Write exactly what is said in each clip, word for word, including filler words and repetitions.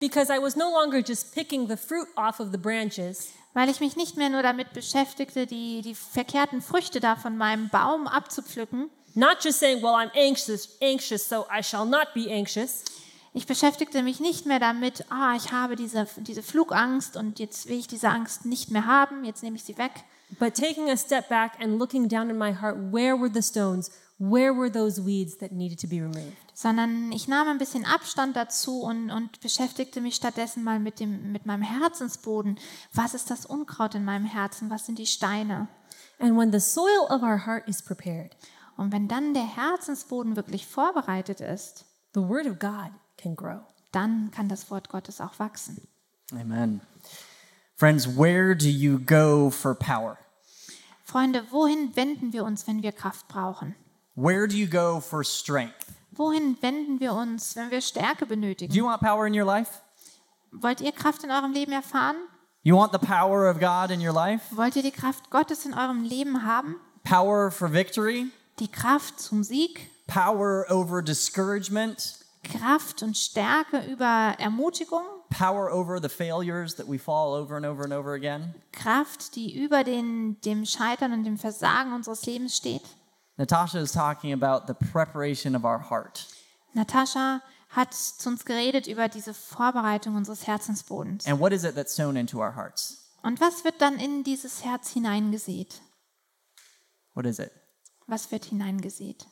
because I was no longer just picking the fruit off of the branches, weil ich mich nicht mehr nur damit beschäftigte, die, die verkehrten Früchte da von meinem Baum abzupflücken. not just saying, well, I'm anxious, anxious, so I shall not be anxious. Ich beschäftigte mich nicht mehr damit, ah, ich habe diese, diese Flugangst und jetzt will ich diese Angst nicht mehr haben, jetzt nehme ich sie weg. But taking a step back and looking down in my heart, where were the stones? Where were those weeds that needed to be removed? Sondern ich nahm ein bisschen Abstand dazu und, und beschäftigte mich stattdessen mal mit, dem, mit meinem Herzensboden. Was ist das Unkraut in meinem Herzen? Was sind die Steine? And when the soil of our heart is prepared, Und wenn dann der Herzensboden wirklich vorbereitet ist, the word of God can grow. dann kann das Wort Gottes auch wachsen. Amen. Friends, where do you go for power? Freunde, wohin wenden wir uns, wenn wir Kraft brauchen? Where do you go for strength? Wohin wenden wir uns, wenn wir Stärke Do you benötigen? want power in your life? Wollt ihr Kraft in eurem Leben erfahren? You want the power of God in your life? Wollt ihr die Kraft Gottes in eurem Leben haben? Power for victory? Die Kraft zum Sieg? Power over discouragement? Kraft und Stärke über Ermutigung? Power over the failures that we fall over and over and over again? Kraft, die über den, dem Scheitern und dem Versagen unseres Lebens steht? Natasha is talking about the preparation of our heart. Natascha hat zu uns geredet über diese Vorbereitung unseres Herzensbodens. And what is it that's sown into our hearts? Und was wird dann in dieses Herz hineingesät? What is it? Was wird hineingesät?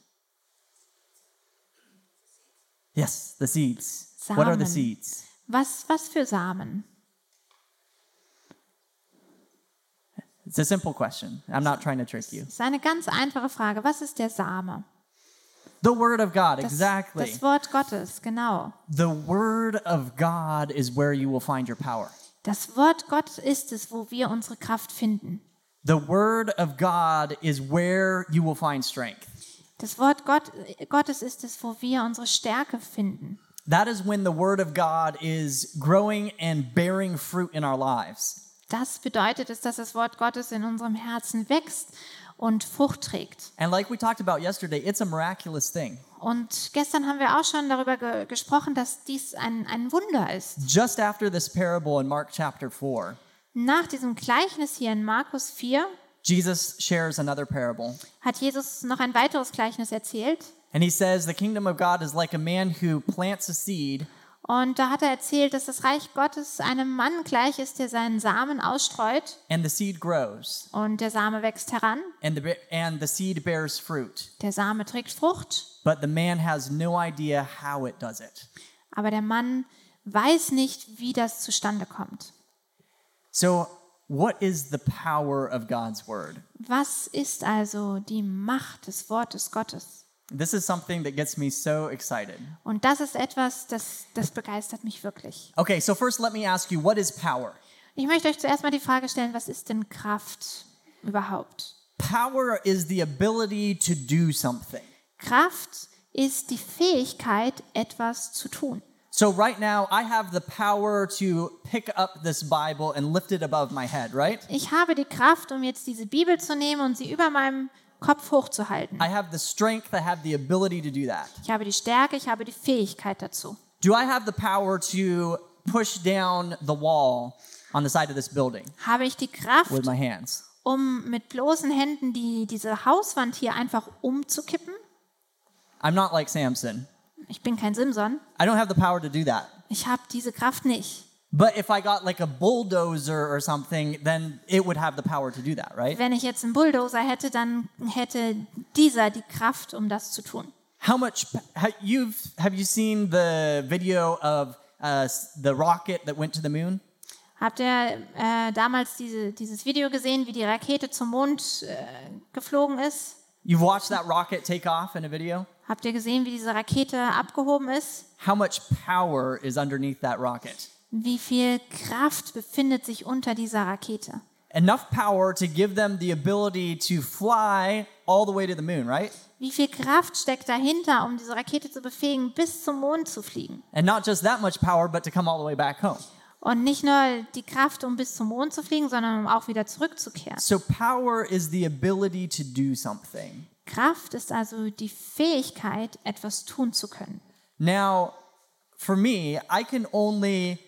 Yes, the seeds. What are the Samen. seeds? Was, was für Samen? It's a simple question. I'm not trying to trick you. Das ist eine ganz einfache Frage. Was ist der Same? The Word of God, Das, exactly. das Wort Gottes, genau. The Word of God is where you will find your power. Das Wort Gottes ist es, wo wir unsere Kraft finden. The Word of God is where you will find strength. Das Wort Gott, Gottes ist es, wo wir unsere Stärke finden. That is when the Word of God is growing and bearing fruit in our lives. Das bedeutet es, dass das Wort Gottes in unserem Herzen wächst und Frucht trägt. And like we talked about yesterday, it's a miraculous thing. Und gestern haben wir auch schon darüber ge- gesprochen, dass dies ein, ein Wunder ist. Just after this parable in Mark chapter four, Nach diesem Gleichnis hier in Markus vier Jesus shares another parable. hat Jesus noch ein weiteres Gleichnis erzählt. And he says, the kingdom of God is like a man who plants a seed Und da hat er erzählt, dass das Reich Gottes einem Mann gleich ist, der seinen Samen ausstreut. and the seed grows Und der Same wächst heran. and the, and the seed bears fruit. Der Same trägt Frucht. But the man has no idea how it does it. Aber der Mann weiß nicht, wie das zustande kommt. So what is the power of God's word? Was ist also die Macht des Wortes Gottes? This is something that gets me so excited. Und das ist etwas, das, das begeistert mich wirklich. Okay, so first let me ask you, what is power? Ich möchte euch zuerst mal die Frage stellen, was ist denn Kraft überhaupt? Power is the ability to do something. Kraft ist die Fähigkeit, etwas zu tun. So right now, I have the power to pick up this Bible and lift it above my head, right? Ich habe die Kraft, um jetzt diese Bibel zu nehmen und sie über meinem Kopf hochzuhalten. I have the strength, I have the ability to do that. Ich habe die Stärke, ich habe die Fähigkeit dazu. Do I have the power to push down the wall on the side of this building Habe ich die Kraft, with my hands? um mit bloßen Händen die, diese Hauswand hier einfach umzukippen? I'm not like Samson. Ich bin kein Simson. I don't have the power to do that. Ich habe diese Kraft nicht. But if I got like a bulldozer or something, then it would have the power to do that, right? Wenn ich jetzt einen Bulldozer hätte, dann hätte dieser die Kraft, um das zu tun. How much have you have you seen the video of uh, the rocket that went to the moon? Habt ihr äh, damals diese, dieses Video gesehen, wie die Rakete zum Mond äh, geflogen ist? You've watched that rocket take off in a video? Habt ihr gesehen, wie diese Rakete abgehoben ist? How much power is underneath that rocket? Wie viel Kraft befindet sich unter dieser Rakete? Enough power to give them the ability to fly all the way to the moon, right? Wie viel Kraft steckt dahinter, um diese Rakete zu befähigen, bis zum Mond zu fliegen? And not just that much power, but to come all the way back home. Und nicht nur die Kraft, um bis zum Mond zu fliegen, sondern um auch wieder zurückzukehren. So power is the ability to do something. Kraft ist also die Fähigkeit, etwas tun zu können. Now, for me, I can only